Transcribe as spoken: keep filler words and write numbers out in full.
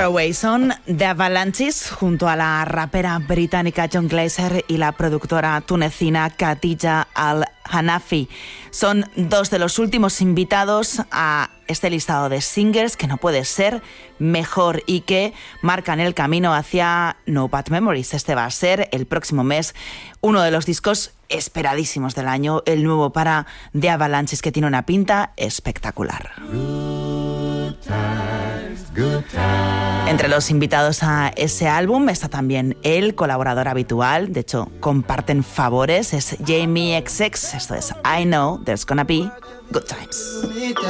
Faraway son The Avalanches junto a la rapera británica John Glaser y la productora tunecina Khadija Al-Hanafi. Son dos de los últimos invitados a este listado de singles que no puede ser mejor y que marcan el camino hacia No Bad Memories. Este va a ser el próximo mes uno de los discos esperadísimos del año, el nuevo para The Avalanches, que tiene una pinta espectacular. Good times, good times. Entre los invitados a ese álbum está también el colaborador habitual, de hecho comparten favores, es Jamie X X, esto es I Know There's Gonna Be Good Times.